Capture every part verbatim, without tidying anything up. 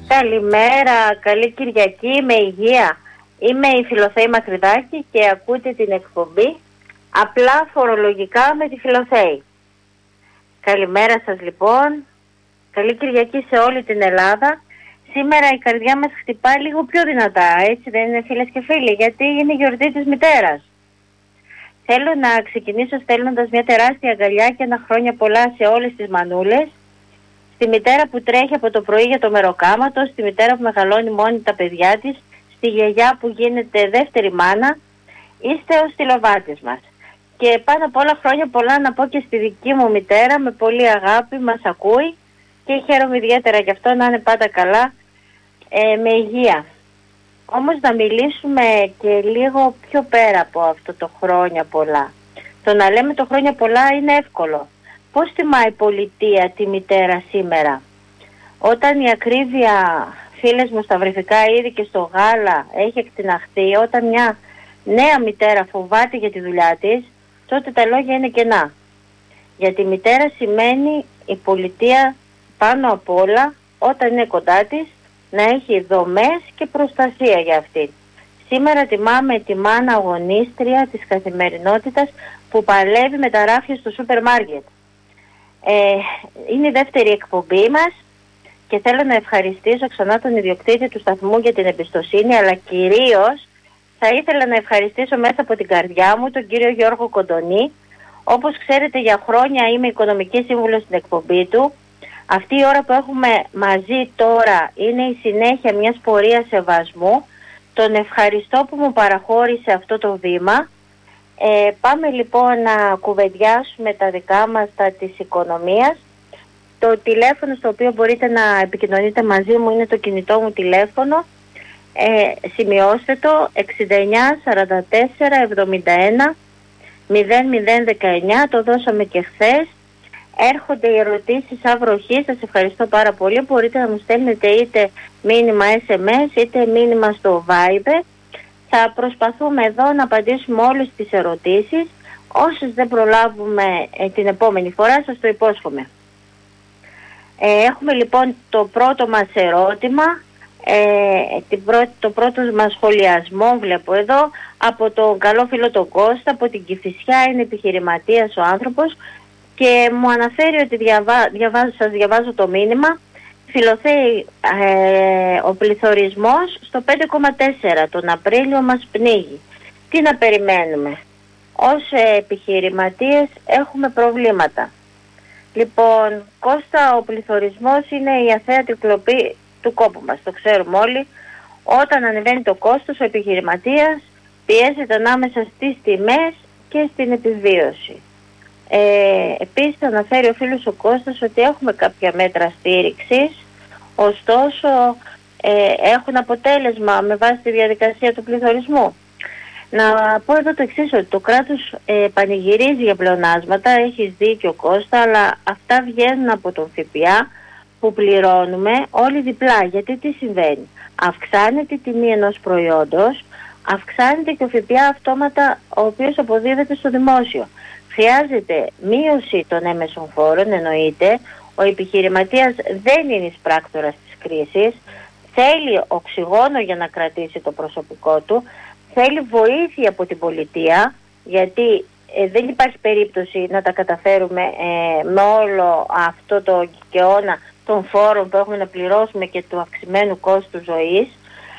Καλημέρα, καλή Κυριακή, με υγεία. Είμαι η Φιλοθέη Μακρυδάκη και ακούτε την εκπομπή Απλά Φορολογικά με τη Φιλοθέη. Καλημέρα σας λοιπόν, καλή Κυριακή σε όλη την Ελλάδα. Σήμερα η καρδιά μας χτυπάει λίγο πιο δυνατά, έτσι δεν είναι φίλες και φίλοι, γιατί είναι η γιορτή της μητέρας. Θέλω να ξεκινήσω στέλνοντας μια τεράστια αγκαλιά και ένα χρόνια πολλά σε όλες τις μανούλες. Στη μητέρα που τρέχει από το πρωί για το μεροκάματο, στη μητέρα που μεγαλώνει μόνη τα παιδιά της, στη γιαγιά που γίνεται δεύτερη μάνα, είστε ως τηλοβάτες μας. Και πάνω απ' όλα χρόνια πολλά να πω και στη δική μου μητέρα, με πολύ αγάπη, μας ακούει και χαίρομαι ιδιαίτερα γι' αυτό, να είναι πάντα καλά, ε, με υγεία. Όμως να μιλήσουμε και λίγο πιο πέρα από αυτό το χρόνια πολλά. Το να λέμε το χρόνια πολλά είναι εύκολο. Πώς τιμάει η πολιτεία τη μητέρα σήμερα? Όταν η ακρίβεια, φίλες μου, στα βρεφικά είδη και στο γάλα έχει εκτιναχθεί, όταν μια νέα μητέρα φοβάται για τη δουλειά της, τότε τα λόγια είναι κενά. Για τη μητέρα σημαίνει η πολιτεία πάνω απ' όλα, όταν είναι κοντά της, να έχει δομές και προστασία για αυτή. Σήμερα τιμάμε τη μάνα αγωνίστρια της καθημερινότητας που παλεύει με τα ράφια στο σούπερ μάρκετ. Ε, είναι η δεύτερη εκπομπή μας και θέλω να ευχαριστήσω ξανά τον ιδιοκτήτη του σταθμού για την εμπιστοσύνη, αλλά κυρίως θα ήθελα να ευχαριστήσω μέσα από την καρδιά μου τον κύριο Γιώργο Κοντονή. Όπως ξέρετε, για χρόνια είμαι οικονομική σύμβουλος στην εκπομπή του. Αυτή η ώρα που έχουμε μαζί τώρα είναι η συνέχεια μιας πορείας σεβασμού. Τον ευχαριστώ που μου παραχώρησε αυτό το βήμα. Ε, πάμε λοιπόν να κουβεντιάσουμε τα δικά μας, τα της οικονομίας. Το τηλέφωνο στο οποίο μπορείτε να επικοινωνείτε μαζί μου είναι το κινητό μου τηλέφωνο. Ε, σημειώστε το, εξήντα εννιά σαράντα τέσσερα εβδομήντα ένα μηδέν μηδέν δεκαεννιά, το δώσαμε και χθες. Έρχονται οι ερωτήσεις σαν βροχή, σας ευχαριστώ πάρα πολύ. Μπορείτε να μου στέλνετε είτε μήνυμα ες εμ ες είτε μήνυμα στο Viber. Θα προσπαθούμε εδώ να απαντήσουμε όλες τις ερωτήσεις. Όσες δεν προλάβουμε ε, την επόμενη φορά, σας το υπόσχομαι. Ε, έχουμε λοιπόν το πρώτο μας ερώτημα, ε, την πρώτη, το πρώτο μας σχολιασμό βλέπω εδώ, από τον καλό φίλο τον Κώστα, από την Κηφισιά, είναι επιχειρηματίας ο άνθρωπος και μου αναφέρει ότι διαβά, διαβάζω, σας διαβάζω το μήνυμα. Φιλοθέη, ε, ο πληθωρισμός στο πέντε κόμμα τέσσερα τον Απρίλιο μας πνίγει. Τι να περιμένουμε? Ως ε, επιχειρηματίες έχουμε προβλήματα. Λοιπόν, Κώστα, ο πληθωρισμός είναι η αθέατη κλοπή του κόπου μας. Το ξέρουμε όλοι. Όταν ανεβαίνει το κόστος, ο επιχειρηματίας πιέζεται ανάμεσα στις τιμές και στην επιβίωση. Ε, επίσης αναφέρει ο φίλος ο Κώστας ότι έχουμε κάποια μέτρα στήριξης, ωστόσο ε, έχουν αποτέλεσμα με βάση τη διαδικασία του πληθωρισμού. Να πω εδώ το εξής, ότι το κράτος ε, πανηγυρίζει για πλεονάσματα, έχεις δίκιο Κώστα, αλλά αυτά βγαίνουν από τον ΦΠΑ που πληρώνουμε όλοι διπλά. Γιατί τι συμβαίνει? Αυξάνεται η τιμή ενός προϊόντος, αυξάνεται και ο ΦΠΑ αυτόματα, ο οποίος αποδίδεται στο δημόσιο. Χρειάζεται μείωση των έμεσων φόρων, εννοείται. Ο επιχειρηματίας δεν είναι εισπράκτορας της κρίσης. Θέλει οξυγόνο για να κρατήσει το προσωπικό του. Θέλει βοήθεια από την πολιτεία, γιατί ε, δεν υπάρχει περίπτωση να τα καταφέρουμε ε, με όλο αυτό το κεώνα των φόρων που έχουμε να πληρώσουμε και του αυξημένου κόστου ζωής.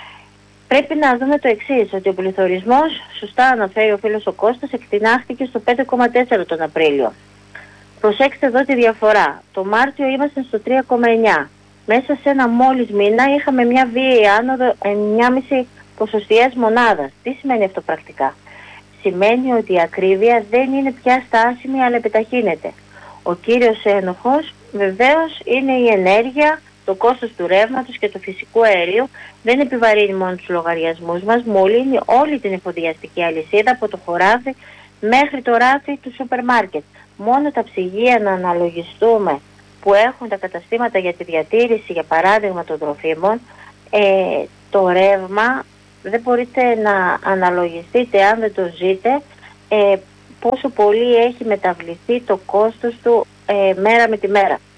Πρέπει να δούμε το εξής, ότι ο πληθωρισμός, σωστά αναφέρει ο φίλος ο Κώστας, εκτινάχθηκε στο πέντε κόμμα τέσσερα τον Απρίλιο. Προσέξτε εδώ τη διαφορά. Το Μάρτιο ήμασταν στο τρία κόμμα εννιά. Μέσα σε ένα μόλις μήνα είχαμε μια βίαιη άνοδο εννιά κόμμα πέντε ποσοστιαίες μονάδας. Τι σημαίνει αυτό πρακτικά? Σημαίνει ότι η ακρίβεια δεν είναι πια στάσιμη, αλλά επιταχύνεται. Ο κύριος ένοχος βεβαίως είναι η ενέργεια, το κόστος του ρεύματος και του φυσικού αερίου. Δεν επιβαρύνει μόνο τους λογαριασμούς μας, μολύνει όλη την εφοδιαστική αλυσίδα από το χωράφι μέχρι το ράφι του σούπερ μάρκετ. Μόνο τα ψυγεία να αναλογιστούμε που έχουν τα καταστήματα για τη διατήρηση, για παράδειγμα των τροφίμων, ε, το ρεύμα δεν μπορείτε να αναλογιστείτε, αν δεν το ζείτε, ε, πόσο πολύ έχει μεταβληθεί το κόστος του ε, μέρα με τη μέρα.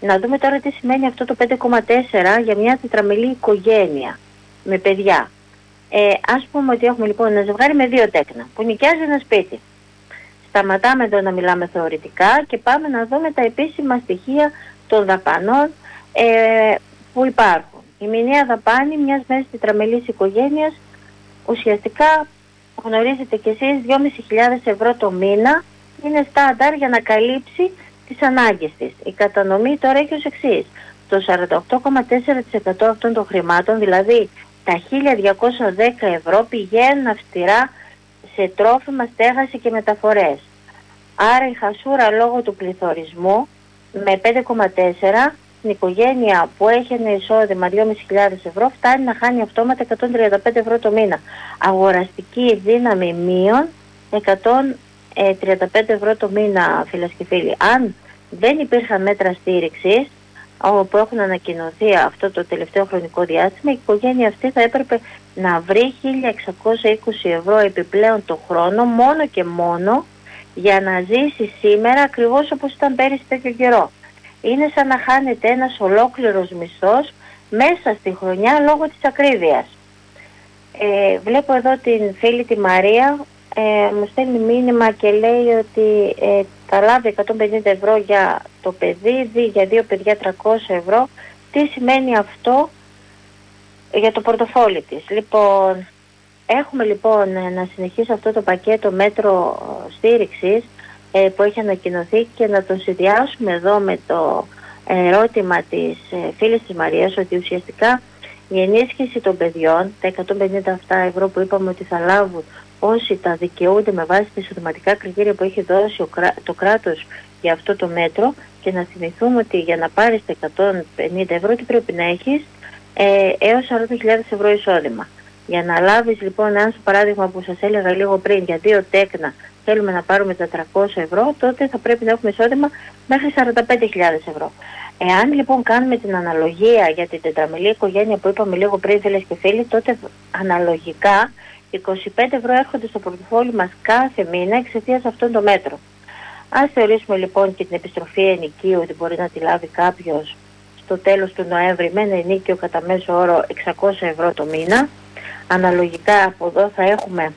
Να δούμε τώρα τι σημαίνει αυτό το πέντε κόμμα τέσσερα για μια τετραμελή οικογένεια με παιδιά. Ε, ας πούμε ότι έχουμε λοιπόν ένα ζευγάρι με δύο τέκνα που νοικιάζει ένα σπίτι. Σταματάμε εδώ να μιλάμε θεωρητικά και πάμε να δούμε τα επίσημα στοιχεία των δαπανών ε, που υπάρχουν. Η μηνιαία δαπάνη μιας μέσης τετραμελής οικογένειας ουσιαστικά, γνωρίζετε κι εσείς, δυόμισι χιλιάδες ευρώ το μήνα είναι στάνταρ για να καλύψει τις ανάγκες της. Η κατανομή τώρα έχει ως εξής. Το σαράντα οκτώ κόμμα τέσσερα τοις εκατό αυτών των χρημάτων, δηλαδή τα χίλια διακόσια δέκα ευρώ, πηγαίνουν αυστηρά σε τρόφιμα, στέγαση και μεταφορές. Άρα η χασούρα λόγω του πληθωρισμού με πέντε κόμμα τέσσερα, την οικογένεια που έχει ένα εισόδημα δυόμισι χιλιάδες ευρώ φτάνει να χάνει αυτόματα εκατόν τριάντα πέντε ευρώ το μήνα. Αγοραστική δύναμη μείον εκατόν τριάντα πέντε ευρώ το μήνα, φίλες και φίλοι. Αν δεν υπήρχαν μέτρα στήριξης που έχουν ανακοινωθεί αυτό το τελευταίο χρονικό διάστημα, η οικογένεια αυτή θα έπρεπε να βρει χίλια εξακόσια είκοσι ευρώ επιπλέον το χρόνο μόνο και μόνο για να ζήσει σήμερα ακριβώς όπως ήταν πέρυσι τέτοιο καιρό. Είναι σαν να χάνεται ένας ολόκληρος μισθός μέσα στη χρονιά λόγω της ακρίβειας. Ε, βλέπω εδώ την φίλη τη Μαρία, ε, μου στέλνει μήνυμα και λέει ότι ε, θα λάβει εκατόν πενήντα ευρώ για το παιδί, δι, για δύο παιδιά τριακόσια ευρώ. Τι σημαίνει αυτό για το πορτοφόλι της? Λοιπόν, έχουμε λοιπόν να συνεχίσει αυτό το πακέτο μέτρο στήριξης ε, που έχει ανακοινωθεί και να τον συνδυάσουμε εδώ με το ερώτημα της ε, φίλης της Μαρίας, ότι ουσιαστικά η ενίσχυση των παιδιών, τα εκατόν πενήντα ευρώ που είπαμε ότι θα λάβουν όσοι τα δικαιούνται με βάση τα εισοδηματικά κριτήρια που έχει δώσει ο, το κράτος για αυτό το μέτρο, και να θυμηθούμε ότι για να πάρεις τα εκατόν πενήντα ευρώ τι πρέπει να έχεις ε, έως σαράντα χιλιάδες ευρώ εισόδημα. Για να λάβεις λοιπόν, αν στο παράδειγμα που σας έλεγα λίγο πριν, για δύο τέκνα θέλουμε να πάρουμε τα τριακόσια ευρώ, τότε θα πρέπει να έχουμε εισόδημα μέχρι σαράντα πέντε χιλιάδες ευρώ. Εάν λοιπόν κάνουμε την αναλογία για την τετραμελή οικογένεια που είπαμε λίγο πριν, φίλες και φίλοι, τότε αναλογικά είκοσι πέντε ευρώ έρχονται στο πορτοφόλι μας κάθε μήνα εξαιτίας αυτών των μέτρων. Ας θεωρήσουμε λοιπόν και την επιστροφή ενοικίου ότι μπορεί να τη λάβει κάποιος στο τέλος του Νοέμβρη με ένα ενίκιο κατά μέσο όρο εξακόσια ευρώ το μήνα. Αναλογικά από εδώ θα έχουμε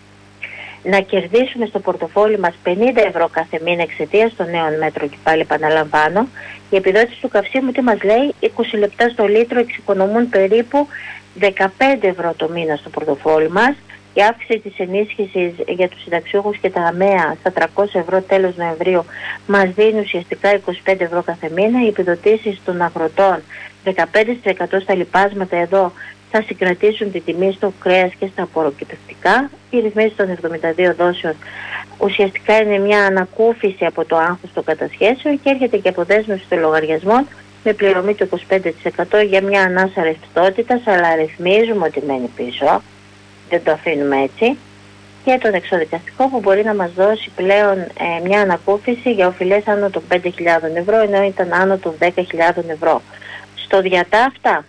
να κερδίσουμε στο πορτοφόλι μας πενήντα ευρώ κάθε μήνα εξαιτίας των νέων μέτρων, και πάλι επαναλαμβάνω. Η επιδότηση του καυσίμου τι μας λέει? είκοσι λεπτά στο λίτρο εξοικονομούν περίπου δεκαπέντε ευρώ το μήνα στο πορτοφόλι μας. Η αύξηση της ενίσχυσης για τους συνταξιούχους και τα ΑΜΕΑ στα τριακόσια ευρώ τέλος Νοεμβρίου μας δίνει ουσιαστικά είκοσι πέντε ευρώ κάθε μήνα. Οι επιδοτήσεις των αγροτών δεκαπέντε τοις εκατό στα λιπάσματα εδώ θα συγκρατήσουν τη τιμή στο κρέας και στα απορροκυπευτικά. Οι ρυθμίσεις των εβδομήντα δύο δόσεων ουσιαστικά είναι μια ανακούφιση από το άγχος των κατασχέσεων και έρχεται και αποδέσμευση των λογαριασμών με πληρωμή του είκοσι πέντε τοις εκατό για μια ανάσα ρευστότητας, αλλά αριθμίζουμε ότι μένει πίσω, δεν το αφήνουμε έτσι, και τον εξοδικαστικό που μπορεί να μας δώσει πλέον ε, μια ανακούφιση για οφειλές άνω των πέντε χιλιάδες ευρώ, ενώ ήταν άνω των δέκα χιλιάδες ευρώ. Στο διατάφτα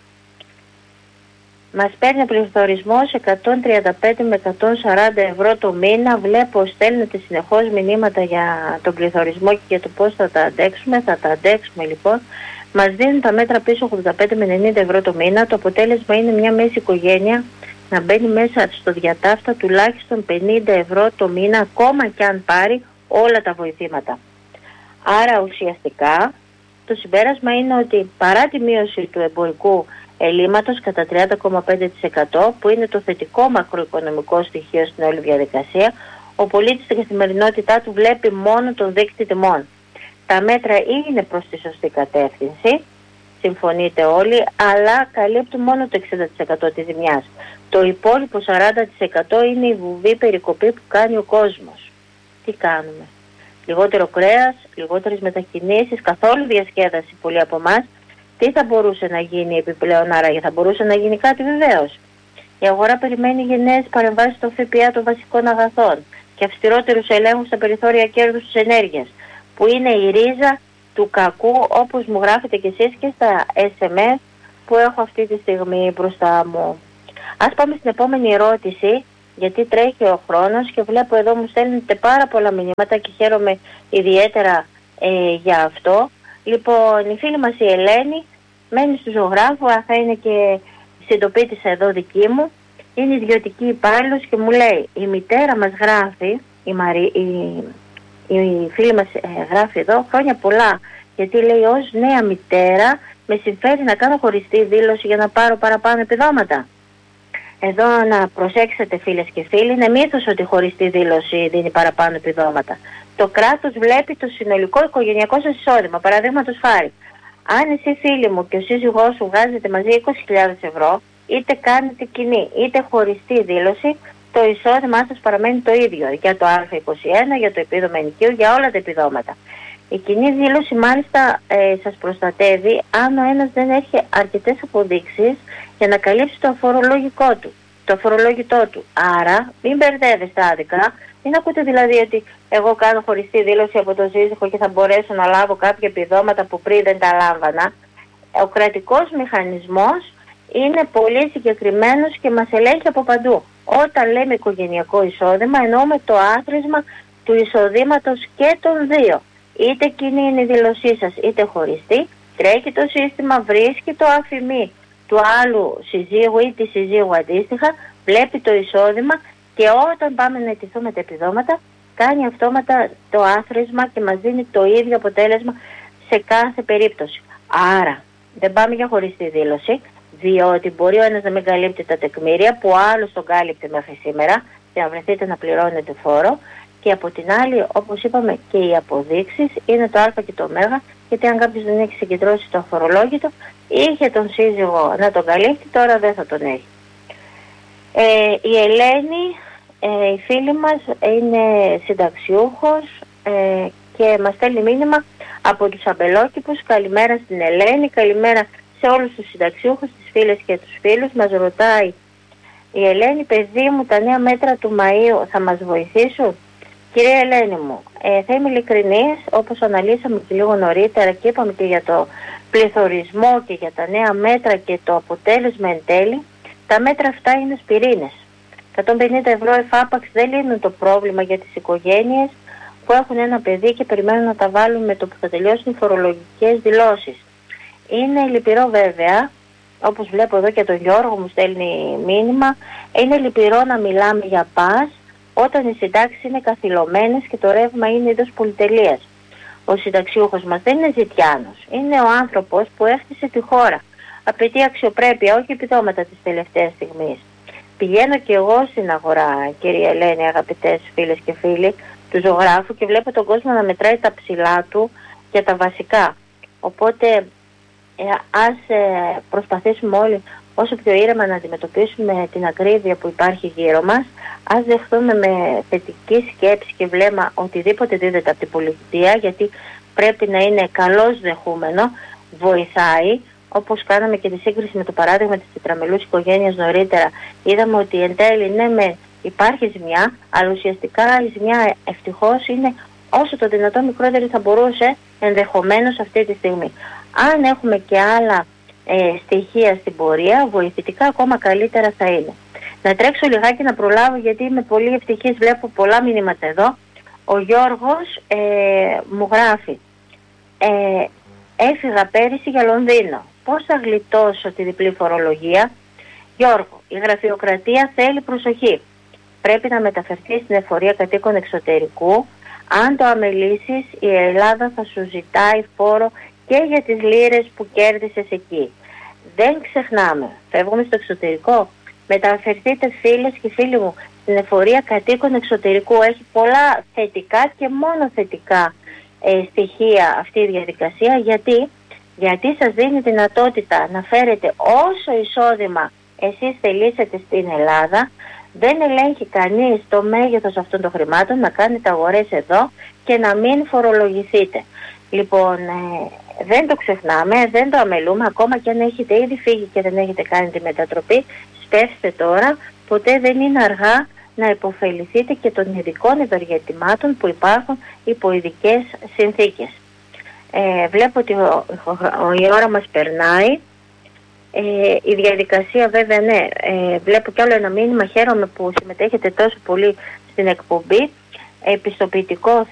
μας παίρνει πληθωρισμός εκατόν τριάντα πέντε με εκατόν σαράντα ευρώ το μήνα. Βλέπω στέλνετε συνεχώς μηνύματα για τον πληθωρισμό και για το πώς θα τα αντέξουμε. Θα τα αντέξουμε λοιπόν. Μας δίνουν τα μέτρα πίσω ογδόντα πέντε με ενενήντα ευρώ το μήνα. Το αποτέλεσμα είναι μια μέση οικογένεια να μπαίνει μέσα στο διατάφτα τουλάχιστον πενήντα ευρώ το μήνα, ακόμα και αν πάρει όλα τα βοηθήματα. Άρα ουσιαστικά το συμπέρασμα είναι ότι παρά τη μείωση του εμπορικού ελλείμματος κατά τριάντα κόμμα πέντε τοις εκατό, που είναι το θετικό μακροοικονομικό στοιχείο στην όλη διαδικασία, ο πολίτης στην καθημερινότητά του βλέπει μόνο τον δείκτη τιμών. Τα μέτρα είναι προς τη σωστή κατεύθυνση, συμφωνείτε όλοι, αλλά καλύπτουν μόνο το εξήντα τοις εκατό της ζημιάς. Το υπόλοιπο σαράντα τοις εκατό είναι η βουβή περικοπή που κάνει ο κόσμος. Τι κάνουμε? Λιγότερο κρέας, λιγότερες μετακινήσεις, καθόλου διασκέδαση πολλοί από εμάς. Τι θα μπορούσε να γίνει επιπλέον? Άρα θα μπορούσε να γίνει κάτι? Βεβαίως. Η αγορά περιμένει γενναίες παρεμβάσεις στο ΦΠΑ των βασικών αγαθών και αυστηρότερους ελέγχους στα περιθώρια κέρδους της ενέργειας, που είναι η ρίζα του κακού, όπως μου γράφετε κι εσείς και στα ες εμ ες που έχω αυτή τη στιγμή μπροστά μου. Ας πάμε στην επόμενη ερώτηση, γιατί τρέχει ο χρόνος και βλέπω εδώ μου στέλνετε πάρα πολλά μηνύματα και χαίρομαι ιδιαίτερα ε, για αυτό. Λοιπόν, η φίλη μας η Ελένη μένει στο Ζωγράφο, θα είναι και συντοπίτησα εδώ δική μου. Είναι ιδιωτική υπάλληλος και μου λέει, η μητέρα μας γράφει, η, Μαρή, η, η φίλη μας ε, γράφει εδώ χρόνια πολλά, γιατί λέει ως νέα μητέρα με συμφέρει να κάνω χωριστή δήλωση για να πάρω παραπάνω επιδόματα. Εδώ να προσέξετε φίλες και φίλοι, είναι μύθος ότι χωριστή δήλωση δίνει παραπάνω επιδόματα. Το κράτος βλέπει το συνολικό οικογενειακό σας εισόδημα. Παραδείγματος χάρη, αν εσύ φίλη μου και ο σύζυγός σου βγάζετε μαζί είκοσι χιλιάδες ευρώ, είτε κάνετε κοινή είτε χωριστή δήλωση, το εισόδημά σας παραμένει το ίδιο για το Α είκοσι ένα, για το επίδομα ενοικίου, για όλα τα επιδόματα. Η κοινή δήλωση μάλιστα ε, σας προστατεύει αν ο ένας δεν έχει αρκετές αποδείξεις για να καλύψει το αφορολόγητό του. Το αφορολόγητό του. Άρα μην μπερδεύεστε άδικα. Μην ακούτε δηλαδή ότι εγώ κάνω χωριστή δήλωση από τον σύζυγο και θα μπορέσω να λάβω κάποια επιδόματα που πριν δεν τα λάμβανα. Ο κρατικός μηχανισμός είναι πολύ συγκεκριμένος και μας ελέγχει από παντού. Όταν λέμε οικογενειακό εισόδημα εννοούμε το άθροισμα του εισοδήματος και των δύο. Είτε κοινή είναι η δήλωσή σας είτε χωριστή, τρέχει το σύστημα, βρίσκει το αφημί του άλλου συζύγου ή της συζύγου αντίστοιχα, βλέπει το εισόδημα και όταν πάμε να αιτηθούμε τα επιδόματα κάνει αυτόματα το άθροισμα και μας δίνει το ίδιο αποτέλεσμα σε κάθε περίπτωση. Άρα δεν πάμε για χωριστή δήλωση, διότι μπορεί ο ένας να μην καλύπτει τα τεκμήρια που ο άλλος τον κάλυπτε μέχρι σήμερα και να βρεθείτε να πληρώνετε φόρο. Και από την άλλη, όπως είπαμε, και οι αποδείξεις είναι το Α και το Ω, γιατί αν κάποιος δεν έχει συγκεντρώσει το αφορολόγητο, είχε τον σύζυγο να τον καλύπτει, τώρα δεν θα τον έχει. Ε, η Ελένη, ε, η φίλη μας, είναι συνταξιούχος ε, και μας στέλνει μήνυμα από τους αμπελόκηπους. Καλημέρα στην Ελένη, καλημέρα σε όλους τους συνταξιούχους, τις φίλες και τους φίλους. Μας ρωτάει η Ελένη, παιδί μου, τα νέα μέτρα του Μαΐου θα μας βοηθήσουν? Κυρία Ελένη μου, ε, θα είμαι ειλικρινής, όπως αναλύσαμε και λίγο νωρίτερα και είπαμε και για το πληθωρισμό και για τα νέα μέτρα και το αποτέλεσμα εν τέλει, τα μέτρα αυτά είναι σπιρίνες. εκατόν πενήντα ευρώ εφάπαξ δεν λύνουν το πρόβλημα για τις οικογένειες που έχουν ένα παιδί και περιμένουν να τα βάλουν με το που θα τελειώσουν οι φορολογικές δηλώσεις. Είναι λυπηρό βέβαια, όπως βλέπω εδώ και τον Γιώργο μου στέλνει μήνυμα, είναι λυπηρό να μιλάμε για πας όταν οι συντάξεις είναι καθυλωμένες και το ρεύμα είναι είδος πολυτελείας. Ο συνταξιούχος μας δεν είναι ζητιάνος. Είναι ο άνθρωπος που έχτισε τη χώρα. Απαιτεί αξιοπρέπεια, όχι επιδόματα της τελευταίας στιγμής. Πηγαίνω και εγώ στην αγορά, κυρία Ελένη, αγαπητές φίλες και φίλοι του Ζωγράφου, και βλέπω τον κόσμο να μετράει τα ψηλά του για τα βασικά. Οπότε ε, ας ε, προσπαθήσουμε όλοι όσο πιο ήρεμα να αντιμετωπίσουμε την ακρίβεια που υπάρχει γύρω μας. Ας δεχθούμε με θετική σκέψη και βλέμμα οτιδήποτε δίδεται από την πολιτεία, γιατί πρέπει να είναι καλώς δεχούμενο, βοηθάει. Όπως κάναμε και τη σύγκριση με το παράδειγμα της τετραμελούς οικογένειας νωρίτερα, είδαμε ότι εν τέλει ναι με υπάρχει ζημιά, αλλά ουσιαστικά η ζημιά ευτυχώς είναι όσο το δυνατόν μικρότερη θα μπορούσε ενδεχομένως αυτή τη στιγμή. Αν έχουμε και άλλα ε, στοιχεία στην πορεία, βοηθητικά ακόμα καλύτερα θα είναι. Να τρέξω λιγάκι να προλάβω, γιατί είμαι πολύ ευτυχής, βλέπω πολλά μηνύματα εδώ. Ο Γιώργος ε, μου γράφει, ε, έφυγα πέρυσι για Λονδίνο. Πώς θα γλιτώσω τη διπλή φορολογία? Γιώργο, η γραφειοκρατία θέλει προσοχή. Πρέπει να μεταφερθεί στην εφορία κατοίκων εξωτερικού. Αν το αμελήσεις, η Ελλάδα θα σου ζητάει φόρο και για τις λίρες που κέρδισες εκεί. Δεν ξεχνάμε, φεύγουμε στο εξωτερικό. Μεταφερθείτε φίλες και φίλοι μου στην εφορία κατοίκων εξωτερικού. Έχει πολλά θετικά και μόνο θετικά ε, στοιχεία αυτή η διαδικασία. Γιατί? Γιατί σας δίνει δυνατότητα να φέρετε όσο εισόδημα εσείς θελήσετε στην Ελλάδα. Δεν ελέγχει κανείς το μέγεθος αυτών των χρημάτων, να κάνετε αγορές εδώ και να μην φορολογηθείτε. Λοιπόν, ε, δεν το ξεχνάμε, δεν το αμελούμε, ακόμα και αν έχετε ήδη φύγει και δεν έχετε κάνει τη μετατροπή, σπεύστε τώρα, ποτέ δεν είναι αργά να υποφεληθείτε και των ειδικών ευεργετημάτων που υπάρχουν υπό ειδικές συνθήκες. Ε, βλέπω ότι ο, ο, ο, η ώρα μας περνάει. Ε, η διαδικασία βέβαια, ναι, ε, βλέπω κι άλλο ένα μήνυμα, χαίρομαι που συμμετέχετε τόσο πολύ στην εκπομπή. Επιστοποιητικό